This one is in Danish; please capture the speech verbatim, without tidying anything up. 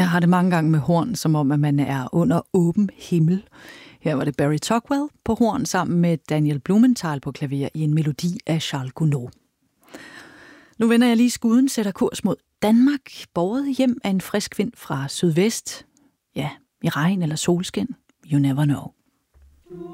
Jeg har det mange gange med horn, som om at man er under åben himmel. Her var det Barry Tocqueville på horn sammen med Daniel Blumenthal på klaver i en melodi af Charles Gounod. Nu vender jeg lige skuden, sætter kurs mod Danmark, båret hjem af en frisk vind fra sydvest. Ja, i regn eller solskin, you never know.